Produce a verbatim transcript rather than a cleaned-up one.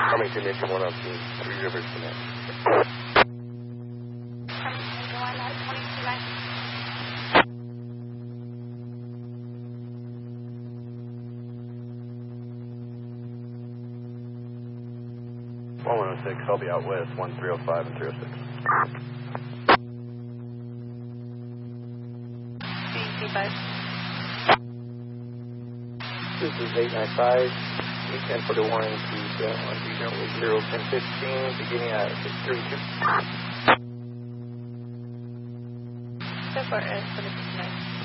Coming to Mission one oh two, Three Rivers Connect. Coming to Mission one at twenty-two nine. one one oh six, I'll be out west, one three oh five and three oh six. C C five. This is eight nine five, eight ten forty-one, to one regional with zero ten fifteen, beginning at six thirty-two. So far as for the nine.